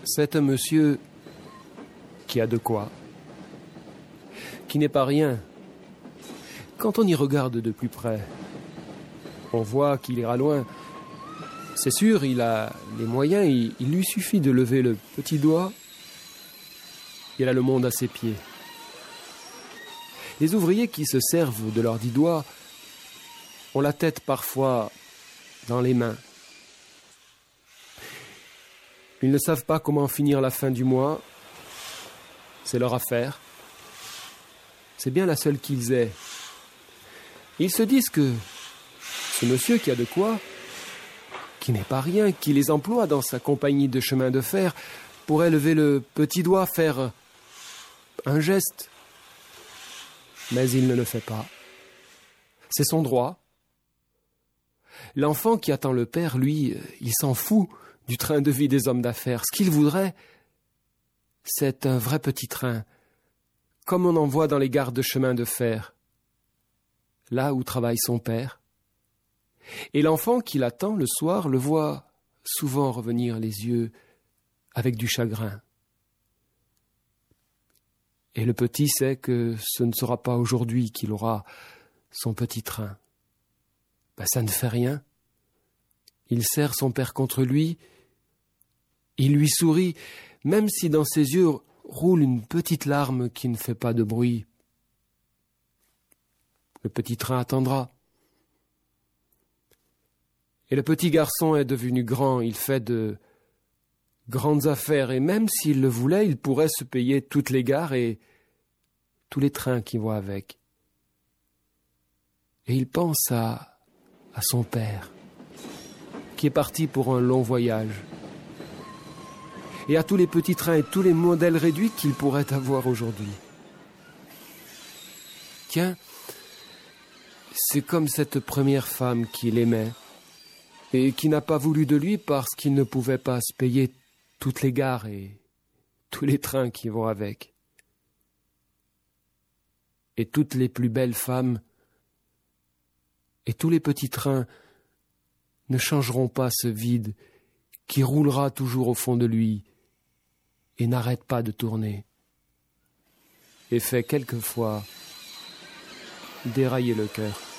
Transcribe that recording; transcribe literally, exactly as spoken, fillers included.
C'est un monsieur qui a de quoi, qui n'est pas rien. Quand on y regarde de plus près, on voit qu'il ira loin. C'est sûr, il a les moyens, il, il lui suffit de lever le petit doigt, il a le monde à ses pieds. Les ouvriers qui se servent de leurs dix doigts ont la tête parfois dans les mains. Ils ne savent pas comment finir la fin du mois. C'est leur affaire. C'est bien la seule qu'ils aient. Ils se disent que ce monsieur qui a de quoi, qui n'est pas rien, qui les emploie dans sa compagnie de chemin de fer, pourrait lever le petit doigt, faire un geste. Mais il ne le fait pas. C'est son droit. L'enfant qui attend le père, lui, il s'en fout du train de vie des hommes d'affaires. Ce qu'il voudrait, c'est un vrai petit train, comme on en voit dans les gares de chemin de fer, là où travaille son père. Et l'enfant qui l'attend le soir le voit souvent revenir les yeux avec du chagrin. Et le petit sait que ce ne sera pas aujourd'hui qu'il aura son petit train. Ben, ça ne fait rien. Il serre son père contre lui, il lui sourit, même si dans ses yeux roule une petite larme qui ne fait pas de bruit. Le petit train attendra. Et le petit garçon est devenu grand, il fait de grandes affaires, et même s'il le voulait, il pourrait se payer toutes les gares et tous les trains qui vont avec. Et il pense à, à son père, qui est parti pour un long voyage, et à tous les petits trains et tous les modèles réduits qu'il pourrait avoir aujourd'hui. Tiens, c'est comme cette première femme qu'il aimait, et qui n'a pas voulu de lui parce qu'il ne pouvait pas se payer toutes les gares et tous les trains qui vont avec. Et toutes les plus belles femmes et tous les petits trains ne changeront pas ce vide qui roulera toujours au fond de lui et n'arrête pas de tourner et fait quelquefois dérailler le cœur.